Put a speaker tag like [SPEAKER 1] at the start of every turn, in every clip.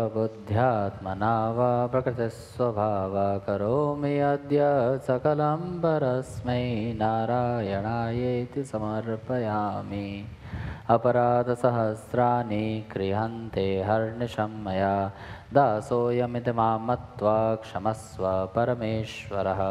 [SPEAKER 1] बुद्ध्यात्मना वा प्रकृतिस्वभावा करोमि अद्य सकलं परस्मै नारायणायेति समर्पयामि। अपराधसहस्राणि क्रियन्ते हर्निशं मया दासोऽयमिति मां मत्वा क्षमस्व परमेश्वरः।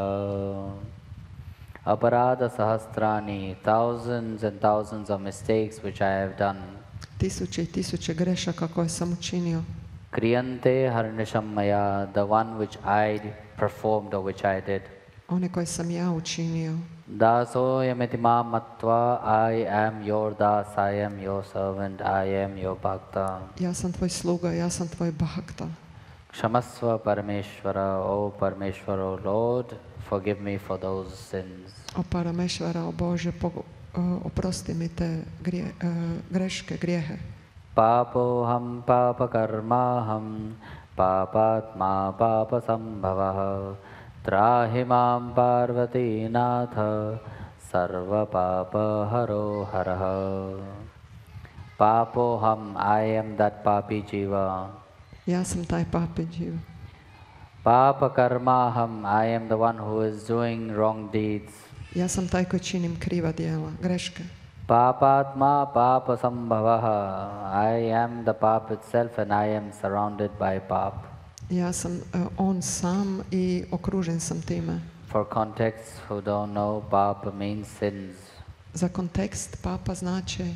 [SPEAKER 1] Aparadha-sahasrani, thousands and thousands of mistakes which I have done.
[SPEAKER 2] Tisuće i tisuće grešaka koje sam učinio.
[SPEAKER 1] Kriyante harnisham maya, the one which I performed or which I did.
[SPEAKER 2] One koje sam ja učinio.
[SPEAKER 1] Dasoyamiti mam matva, I am your das, I am your servant, I am your bhakta.
[SPEAKER 2] Ja sam tvoj sluga, ja sam tvoj bhakta.
[SPEAKER 1] Kshamasva Parameshvara, O Parameshvara, O Lord, forgive me for those sins.
[SPEAKER 2] O Parameshvara, o Bože, oprosti mi te greške, grijehe.
[SPEAKER 1] Papoham papakarmaham papatma papasambhavah trahimam parvati natha sarva papaharo haraha. Papoham, I am that papi jiva.
[SPEAKER 2] Ja sam taj papi jiva.
[SPEAKER 1] Papa karmaham, I am the one who is doing wrong deeds.
[SPEAKER 2] Ja sam taj koji činim kriva djela, greške.
[SPEAKER 1] Papatma papa sambhavaha, I am the pap itself and I am surrounded by pap.
[SPEAKER 2] Ja sam on sam i okružen sam time.
[SPEAKER 1] For context, who don't know, papa means sins.
[SPEAKER 2] Za kontekst papa znači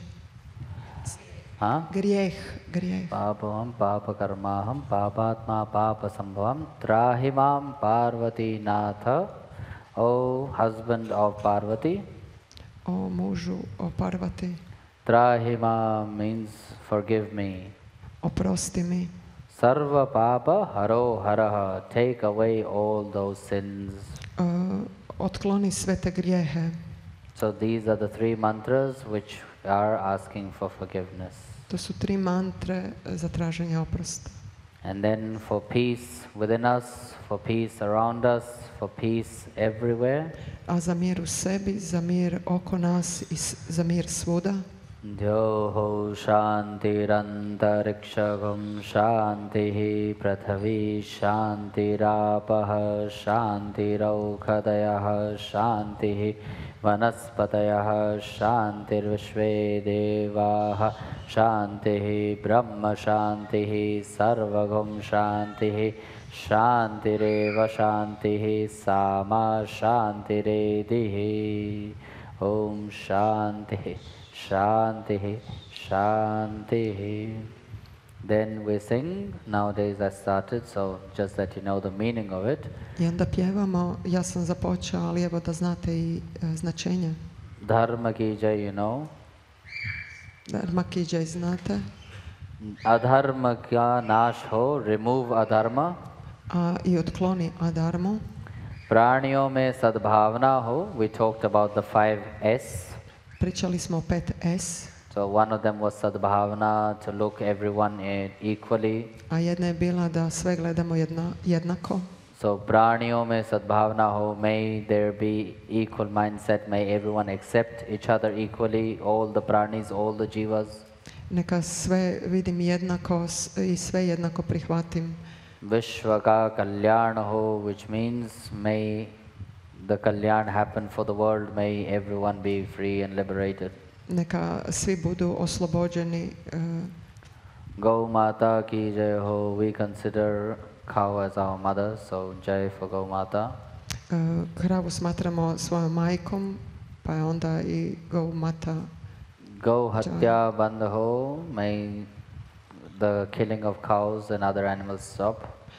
[SPEAKER 2] grijeh.
[SPEAKER 1] Papaham papa karmaham papatma papa sambhavam trahimam parvati natha, O husband of Parvati.
[SPEAKER 2] O mužu, o Parvati.
[SPEAKER 1] Trahima means forgive me.
[SPEAKER 2] Oprosti mi.
[SPEAKER 1] Sarva papa haro haraha, take away all those sins.
[SPEAKER 2] Otkloni sve te grijehe.
[SPEAKER 1] So these are the three mantras which are asking for forgiveness.
[SPEAKER 2] To su tri mantre za traženje oprosta.
[SPEAKER 1] And then for peace within us, for peace around us, for peace everywhere.
[SPEAKER 2] A za mir u sebi, za mir oko nas i za mir svuda.
[SPEAKER 1] Dhyoho shantirantarikshagam shantihi prathavi shantirapah shantiraukhadayah shantihi vanaspatayah shantirvishve devah shantihi brahma shantihi sarvagam shantihi shantireva shantihi sama shantiredihi. Om shantihi Shanti, Shanti. Then we sing. Nowadays I started, so just that you know the meaning of it.
[SPEAKER 2] I onda pjevamo, ja sam započeo, ali evo da znate i značenje.
[SPEAKER 1] Dharma ki jai, you know.
[SPEAKER 2] Dharma ki jai znate.
[SPEAKER 1] Adharma ka nash ho, remove adharma.
[SPEAKER 2] I otkloni adharmu.
[SPEAKER 1] Praniyo mein sadbhavna ho, we talked about the 5 S.
[SPEAKER 2] Pričali smo o 5S.
[SPEAKER 1] So one of them was sadbhavna, to look everyone equally.
[SPEAKER 2] A jedna je bila da sve gledamo jednako.
[SPEAKER 1] So praniyo mein sadbhavna ho, may there be equal mindset, may everyone accept each other equally, all the pranis, all the jivas.
[SPEAKER 2] Neka sve vidim jednako i sve jednako prihvatim.
[SPEAKER 1] Vishvaka kalyana ho, which means may the kalyan happen for the world, may everyone be free and liberated.
[SPEAKER 2] Neka svi budu oslobođeni.
[SPEAKER 1] Gau Mata ki jai ho, we consider cow as our mother, so jai for Gau Mata.
[SPEAKER 2] Kravu smatramo svojom majkom, pa je onda i Gau Mata.
[SPEAKER 1] Gau hatya bandh ho, may the killing of cows and other animals stop.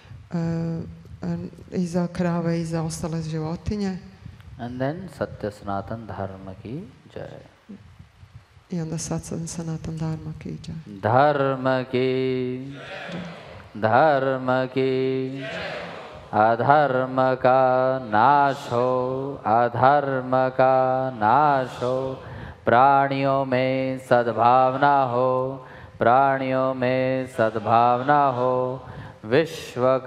[SPEAKER 2] I za krave i za ostale životinje.
[SPEAKER 1] And then Satya Sanatan Dharma ki jai.
[SPEAKER 2] I onda Satya Sanatan Dharma ki jai.
[SPEAKER 1] Dharma ki Dharma ki Adharma ka nash ho, Adharma ka nash ho, Praniyo mein sadbhavna ho, Praniyo mein sadbhavna ho, Vishwa